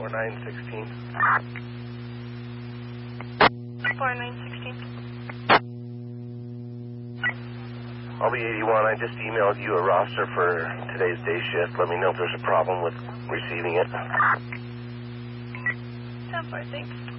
4916. 4916. I'll be 81. I just emailed you a roster for today's day shift. Let me know if there's a problem with receiving it. 10-4, thanks.